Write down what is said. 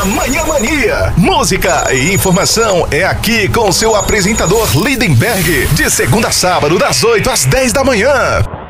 na Manhã Mania. Música e informação é aqui com o seu apresentador Lindenberg, de segunda a sábado, das 8 às 10 da manhã.